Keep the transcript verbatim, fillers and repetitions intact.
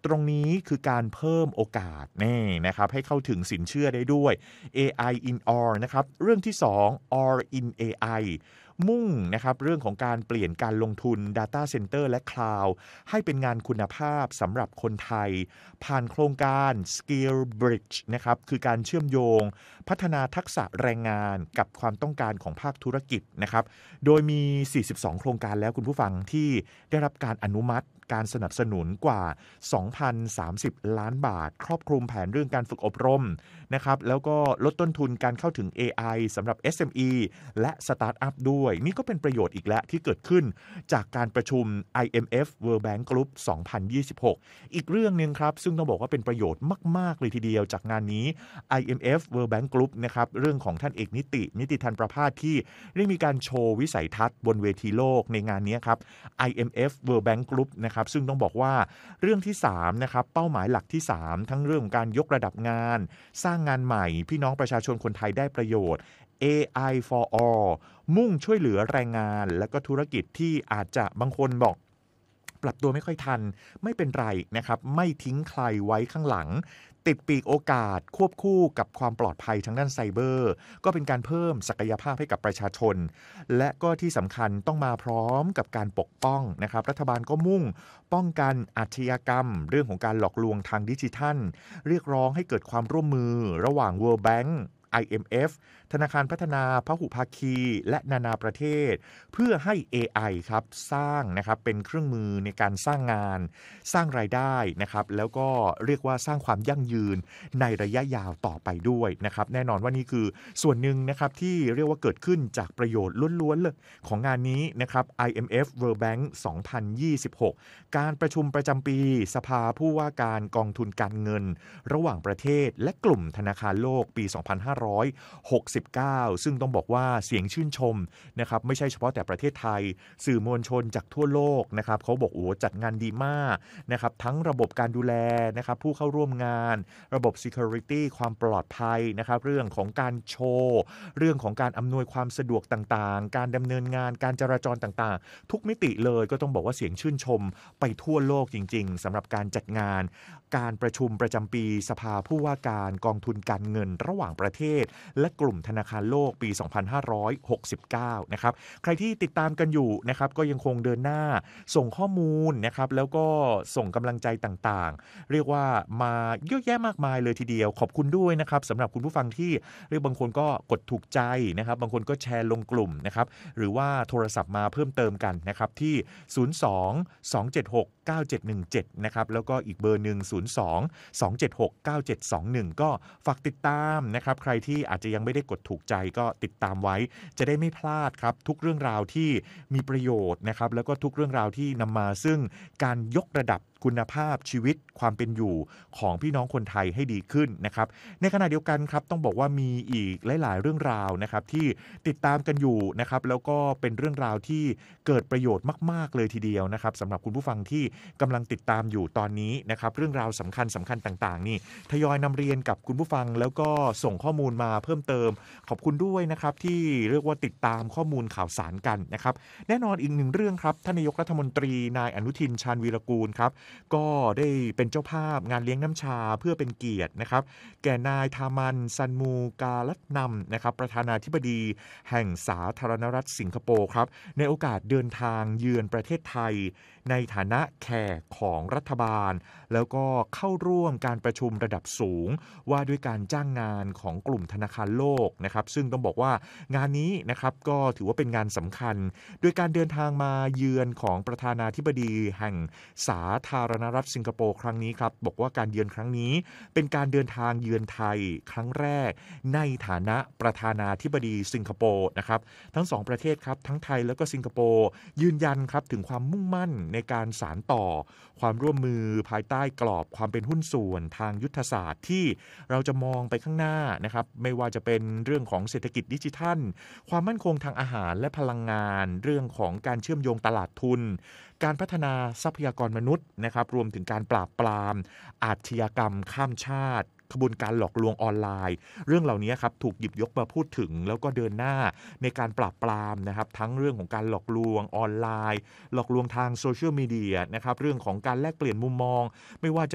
ตรงนี้คือการเพิ่มโอกาสนี่นะครับให้เข้าถึงสินเชื่อได้ด้วย เอ ไอ in All นะครับเรื่องที่สอง All in เอ ไอ มุ่งนะครับเรื่องของการเปลี่ยนการลงทุน Data Center และ Cloud ให้เป็นงานคุณภาพสำหรับคนไทยผ่านโครงการ Skill Bridge นะครับคือการเชื่อมโยงพัฒนาทักษะแรงงานกับความต้องการของภาคธุรกิจนะครับโดยมี สี่สิบสอง โครงการแล้วคุณผู้ฟังที่ได้รับการอนุมัติการสนับสนุนกว่า สองพันสามสิบ ล้านบาทครอบคลุมแผนเรื่องการฝึกอบรมนะครับแล้วก็ลดต้นทุนการเข้าถึง เอ ไอ สำหรับ เอส เอ็ม อี และสตาร์ทอัพด้วยนี่ก็เป็นประโยชน์อีกแล้วที่เกิดขึ้นจากการประชุม ไอ เอ็ม เอฟ World Bank Group สองพันยี่สิบหก อีกเรื่องนึงครับซึ่งต้องบอกว่าเป็นประโยชน์มากๆเลยทีเดียวจากงานนี้ ไอ เอ็ม เอฟ World Bank Group นะครับเรื่องของท่านเอกนิตินิติธันประภาสที่ได้มีการโชว์วิสัยทัศน์บนเวทีโลกในงานนี้ครับ ไอ เอ็ม เอฟ World Bank Group นะครับซึ่งต้องบอกว่าเรื่องที่สามนะครับเป้าหมายหลักที่สามทั้งเรื่องของการยกระดับงานสร้างงานใหม่พี่น้องประชาชนคนไทยได้ประโยชน์ เอ ไอ for all มุ่งช่วยเหลือแรงงานและก็ธุรกิจที่อาจจะบางคนบอกปรับตัวไม่ค่อยทันไม่เป็นไรนะครับไม่ทิ้งใครไว้ข้างหลังติดปีกโอกาสควบคู่กับความปลอดภัยทางด้านไซเบอร์ก็เป็นการเพิ่มศักยภาพให้กับประชาชนและก็ที่สำคัญต้องมาพร้อมกับการปกป้องนะครับรัฐบาลก็มุ่งป้องกันอาชญากรรมเรื่องของการหลอกลวงทางดิจิทัลเรียกร้องให้เกิดความร่วมมือระหว่าง World Bankไอ เอ็ม เอฟ ธนาคารพัฒนาพหุภาคีและนานาประเทศเพื่อให้ เอ ไอ ครับสร้างนะครับเป็นเครื่องมือในการสร้างงานสร้างรายได้นะครับแล้วก็เรียกว่าสร้างความยั่งยืนในระยะยาวต่อไปด้วยนะครับแน่นอนว่านี่คือส่วนหนึ่งนะครับที่เรียกว่าเกิดขึ้นจากประโยชน์ล้วนๆเลยของงานนี้นะครับ ไอ เอ็ม เอฟ World Bank สองพันยี่สิบหกการประชุมประจำปีสภาผู้ว่าการกองทุนการเงินระหว่างประเทศและกลุ่มธนาคารโลกปีสองพันห้าร้อยหกสิบเก้าซึ่งต้องบอกว่าเสียงชื่นชมนะครับไม่ใช่เฉพาะแต่ประเทศไทยสื่อมวลชนจากทั่วโลกนะครับเขาบอกโอ้จัดงานดีมากนะครับทั้งระบบการดูแลนะครับผู้เข้าร่วมงานระบบ security ความปลอดภัยนะครับเรื่องของการโชว์เรื่องของการอำนวยความสะดวกต่างๆการดำเนินงานการจราจรต่างๆทุกมิติเลยก็ต้องบอกว่าเสียงชื่นชมไปทั่วโลกจริงๆสำหรับการจัดงานการประชุมประจำปีสภาผู้ว่าการกองทุนการเงินระหว่างประเทศและกลุ่มธนาคารโลกปีสองพันห้าร้อยหกสิบเก้านะครับใครที่ติดตามกันอยู่นะครับก็ยังคงเดินหน้าส่งข้อมูลนะครับแล้วก็ส่งกำลังใจต่างๆเรียกว่ามาเยอะแยะมากมายเลยทีเดียวขอบคุณด้วยนะครับสำหรับคุณผู้ฟังที่เรียกบางคนก็กดถูกใจนะครับบางคนก็แชร์ลงกลุ่มนะครับหรือว่าโทรศัพท์มาเพิ่มเติมกันนะครับที่ศูนย์ สอง สอง เจ็ด หก เก้า เจ็ด หนึ่ง เจ็ดนะครับแล้วก็อีกเบอร์หนึ่งศูนย์ สอง สอง เจ็ด หก เก้า เจ็ด สอง หนึ่งก็ฝากติดตามนะครับใครที่อาจจะยังไม่ได้กดถูกใจก็ติดตามไว้จะได้ไม่พลาดครับทุกเรื่องราวที่มีประโยชน์นะครับแล้วก็ทุกเรื่องราวที่นำมาซึ่งการยกระดับคุณภาพชีวิตความเป็นอยู่ของพี่น้องคนไทยให้ดีขึ้นนะครับในขณะเดียวกันครับต้องบอกว่ามีอีกหลายๆเรื่องราวนะครับที่ติดตามกันอยู่นะครับแล้วก็เป็นเรื่องราวที่เกิดประโยชน์มากๆเลยทีเดียวนะครับสำหรับคุณผู้ฟังที่กำลังติดตามอยู่ตอนนี้นะครับเรื่องราวสำคัญสำคัญต่างๆนี่ทยอยนำเรียนกับคุณผู้ฟังแล้วก็ส่งข้อมูลมาเพิ่มเติมขอบคุณด้วยนะครับที่เรียกว่าติดตามข้อมูลข่าวสารกันนะครับแน่นอนอีกหนึ่งเรื่องครับท่านนายกรัฐมนตรีนายอนุทินชาญวีรกูลครับก็ได้เป็นเจ้าภาพงานเลี้ยงน้ำชาเพื่อเป็นเกียรตินะครับแก่นายทามันซันมูกาลัตนำนะครับประธานาธิบดีแห่งสาธารณรัฐสิงคโปร์ครับในโอกาสเดินทางเยือนประเทศไทยในฐานะแขกของรัฐบาลแล้วก็เข้าร่วมการประชุมระดับสูงว่าด้วยการจ้างงานของกลุ่มธนาคารโลกนะครับซึ่งต้องบอกว่างานนี้นะครับก็ถือว่าเป็นงานสำคัญโดยการเดินทางมาเยือนของประธานาธิบดีแห่งสาธารณรัฐสิงคโปร์ครั้งนี้ครับบอกว่าการเยือนครั้งนี้เป็นการเดินทางเยือนไทยครั้งแรกในฐานะประธานาธิบดีสิงคโปร์นะครับทั้งสองประเทศครับทั้งไทยแล้วก็สิงคโปร์ยืนยันครับถึงความมุ่งมั่นในการสานต่อความร่วมมือภายใต้กรอบความเป็นหุ้นส่วนทางยุทธศาสตร์ที่เราจะมองไปข้างหน้านะครับไม่ว่าจะเป็นเรื่องของเศรษฐกิจดิจิทัลความมั่นคงทางอาหารและพลังงานเรื่องของการเชื่อมโยงตลาดทุนการพัฒนาทรัพยากรมนุษย์นะครับรวมถึงการปราบปรามอาชญากรรมข้ามชาติขบวนการหลอกลวงออนไลน์เรื่องเหล่านี้ครับถูกหยิบยกมาพูดถึงแล้วก็เดินหน้าในการปราบปรามนะครับทั้งเรื่องของการหลอกลวงออนไลน์หลอกลวงทางโซเชียลมีเดียนะครับเรื่องของการแลกเปลี่ยนมุมมองไม่ว่าจะ